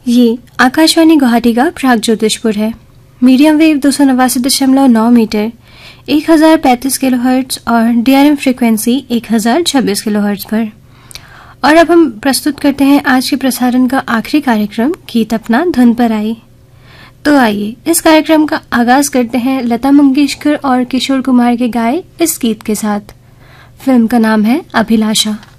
ये आकाशवाणी गुवाहाटी का प्रागज्योतिषपुर है। मीडियम वेव 289.9 मीटर 1035 किलोहर्ट्ज और डीआरएम फ्रीक्वेंसी 1026 किलोहर्ट्ज पर। और अब हम प्रस्तुत करते हैं आज के प्रसारण का आखिरी कार्यक्रम गीत अपना धुन पर आई। तो आइए इस कार्यक्रम का आगाज करते हैं लता मंगेशकर और किशोर कुमार के गाए इस गीत के साथ। फिल्म का नाम है अभिलाषा।